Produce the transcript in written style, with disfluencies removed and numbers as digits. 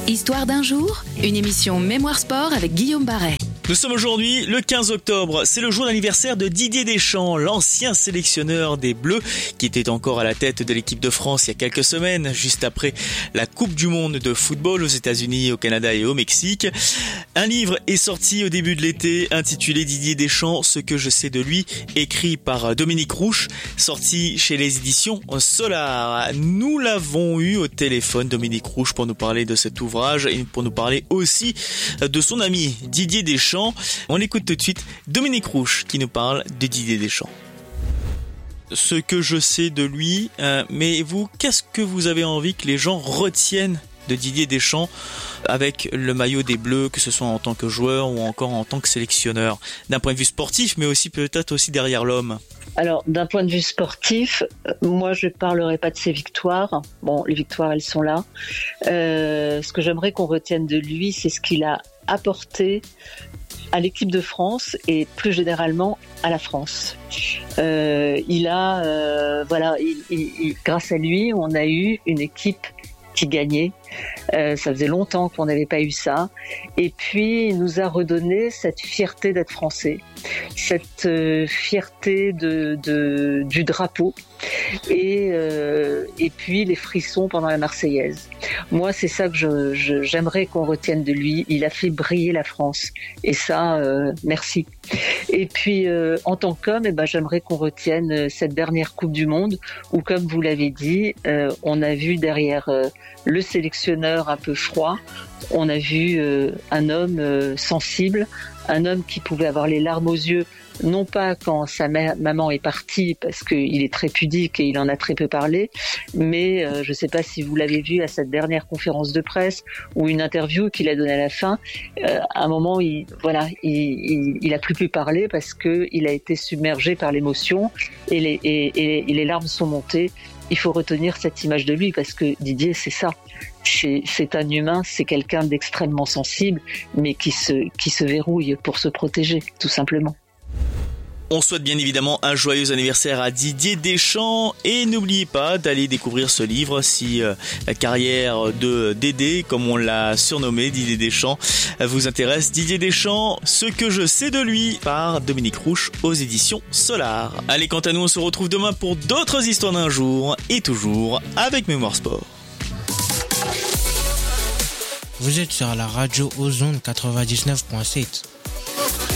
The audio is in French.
Histoire d'un jour, une émission Mémoire Sport avec Guillaume Barret. Nous sommes aujourd'hui le 15 octobre, c'est le jour d'anniversaire de Didier Deschamps, l'ancien sélectionneur des Bleus qui était encore à la tête de l'équipe de France il y a quelques semaines, juste après la Coupe du Monde de football aux États-Unis, au Canada et au Mexique. Un livre est sorti au début de l'été intitulé Didier Deschamps, ce que je sais de lui, écrit par Dominique Rouche, sorti chez les éditions Solar. Nous l'avons eu au téléphone, Dominique Rouche, pour nous parler de cet ouvrage et pour nous parler aussi de son ami Didier Deschamps. On écoute tout de suite Dominique Rouche qui nous parle de Didier Deschamps. Ce que je sais de lui, mais vous, qu'est-ce que vous avez envie que les gens retiennent de Didier Deschamps avec le maillot des Bleus, que ce soit en tant que joueur ou encore en tant que sélectionneur, d'un point de vue sportif, mais aussi peut-être aussi derrière l'homme? Alors, d'un point de vue sportif, moi, je parlerai pas de ses victoires. Bon, les victoires, elles sont là. Ce que j'aimerais qu'on retienne de lui, c'est ce qu'il a apporté à l'équipe de France et plus généralement à la France. Grâce à lui, on a eu une équipe qui gagnait. Ça faisait longtemps qu'on n'avait pas eu ça. Et puis, il nous a redonné cette fierté d'être français, cette fierté du drapeau et puis les frissons pendant la Marseillaise. Moi, c'est ça que j'aimerais qu'on retienne de lui. Il a fait briller la France. Et ça, merci. Et puis, en tant qu'homme, j'aimerais qu'on retienne cette dernière Coupe du Monde où, comme vous l'avez dit, on a vu derrière le sélectionneur un peu froid, on a vu un homme sensible, un homme qui pouvait avoir les larmes aux yeux, non pas quand sa maman est partie, parce qu'il est très pudique et il en a très peu parlé, mais je ne sais pas si vous l'avez vu à cette dernière conférence de presse ou une interview qu'il a donnée à la fin. À un moment, il a plus pu parler parce qu'il a été submergé par l'émotion et les larmes sont montées. Il faut retenir cette image de lui parce que Didier, c'est ça. C'est un humain, c'est quelqu'un d'extrêmement sensible, mais qui se verrouille pour se protéger, tout simplement. On souhaite bien évidemment un joyeux anniversaire à Didier Deschamps et n'oubliez pas d'aller découvrir ce livre si la carrière de Dédé, comme on l'a surnommé, Didier Deschamps, vous intéresse. Didier Deschamps, ce que je sais de lui, par Dominique Rouche aux éditions Solar. Allez, quant à nous, on se retrouve demain pour d'autres histoires d'un jour et toujours avec Mémoire Sport. Vous êtes sur la radio Ozone 99.7.